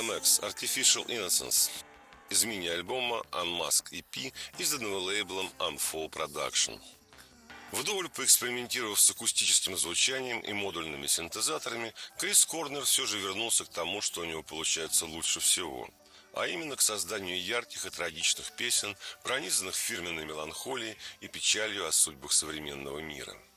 DMX Artificial Innocence из мини-альбома Unmask EP, изданного лейблом Unfold Production. Вдоволь поэкспериментировав с акустическим звучанием и модульными синтезаторами, Крис Корнер все же вернулся к тому, что у него получается лучше всего, а именно к созданию ярких и трагичных песен, пронизанных фирменной меланхолией и печалью о судьбах современного мира.